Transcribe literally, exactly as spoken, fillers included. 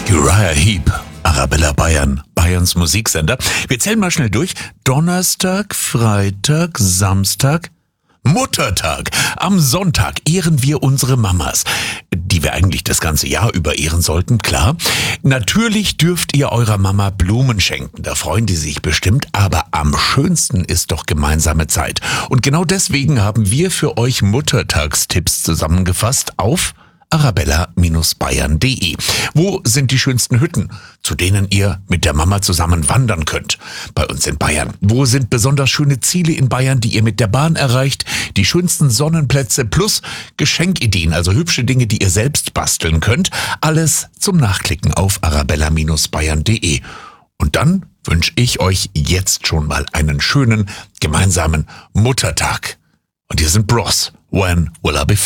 Uriah Heep, Arabella Bayern, Bayerns Musiksender. Wir zählen mal schnell durch. Donnerstag, Freitag, Samstag, Muttertag. Am Sonntag ehren wir unsere Mamas, die wir eigentlich das ganze Jahr über ehren sollten, klar. Natürlich dürft ihr eurer Mama Blumen schenken, da freuen die sich bestimmt, aber am schönsten ist doch gemeinsame Zeit. Und genau deswegen haben wir für euch Muttertagstipps zusammengefasst auf arabella Bindestrich bayern Punkt de. Wo sind die schönsten Hütten, zu denen ihr mit der Mama zusammen wandern könnt? Bei uns in Bayern. Wo sind besonders schöne Ziele in Bayern, die ihr mit der Bahn erreicht? Die schönsten Sonnenplätze plus Geschenkideen, also hübsche Dinge, die ihr selbst basteln könnt. Alles zum Nachklicken auf arabella Bindestrich bayern Punkt de. Und dann wünsche ich euch jetzt schon mal einen schönen gemeinsamen Muttertag. Und hier sind Bros. When will I be